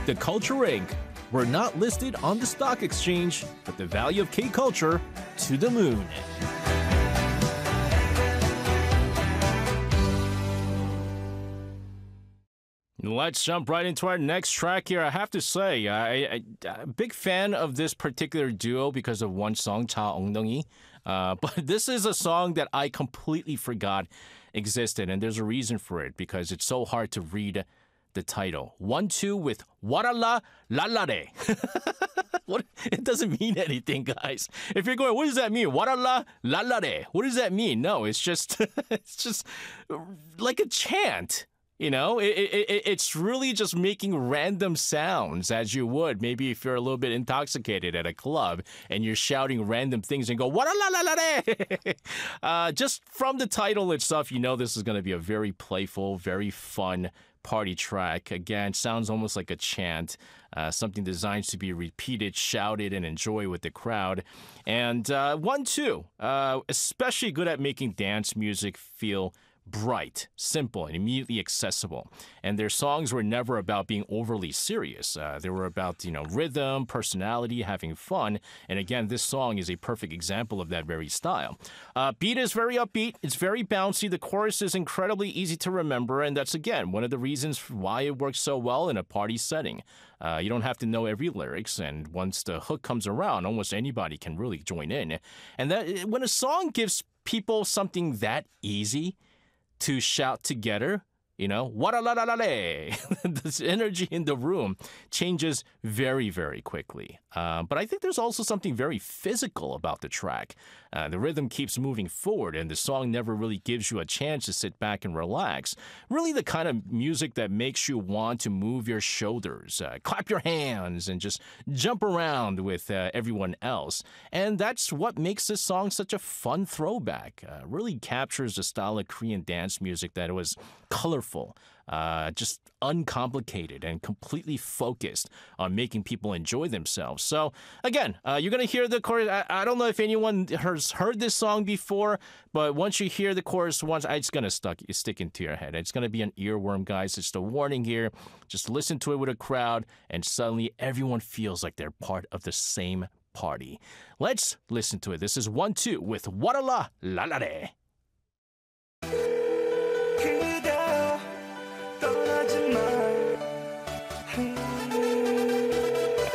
The Culture Inc. We're not listed on the stock exchange, but the value of K-Culture to the moon. Let's jump right into our next track here. I have to say, I'm a big fan of this particular duo because of one song, Cha 엉덩이. But this is a song that I completely forgot existed, and there's a reason for it because it's so hard to read the title. 1-2 with Warala Lalare. What? It doesn't mean anything, guys. If you're going, what does that mean? Warala Lalare. What does that mean? No, it's just it's just like a chant. You know, it's really just making random sounds as you would. Maybe if you're a little bit intoxicated at a club and you're shouting random things and go, "Wara-la-la-la-la." Just from the title itself, you know this is going to be a very playful, very fun party track. Again, sounds almost like a chant, something designed to be repeated, shouted, and enjoyed with the crowd. And 1-2, especially good at making dance music feel bright, simple, and immediately accessible. And their songs were never about being overly serious. They were about, rhythm, personality, having fun. And again, this song is a perfect example of that very style. Beat is very upbeat. It's very bouncy. The chorus is incredibly easy to remember. And that's, again, one of the reasons why it works so well in a party setting. You don't have to know every lyrics, and once the hook comes around, almost anybody can really join in. And that when a song gives people something that easy to shout together, wara-la-la-la-lay. This energy in the room changes very, very quickly. But I think there's also something very physical about the track. The rhythm keeps moving forward, and the song never really gives you a chance to sit back and relax. Really the kind of music that makes you want to move your shoulders, clap your hands, and just jump around with everyone else. And that's what makes this song such a fun throwback. Really captures the style of Korean dance music that was colorful, just uncomplicated and completely focused on making people enjoy themselves. So again, you're going to hear the chorus. I don't know if anyone has heard this song before, but once you hear the chorus once, it's going to stick into your head. It's going to be an earworm, guys. It's the warning here. Just listen to it with a crowd, and suddenly everyone feels like they're part of the same party. Let's listen to it. This is 1-2 with Warala Lalare.